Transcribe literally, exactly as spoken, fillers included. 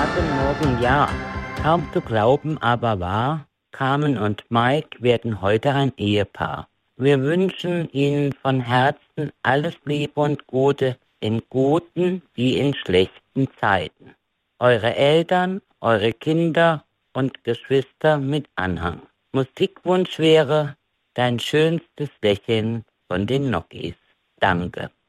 Guten Morgen, ja. Kaum zu glauben, aber wahr, Carmen und Mike werden heute ein Ehepaar. Wir wünschen Ihnen von Herzen alles Liebe und Gute in guten wie in schlechten Zeiten. Eure Eltern, eure Kinder und Geschwister mit Anhang. Musikwunsch wäre Dein schönstes Lächeln von den Nockies. Danke.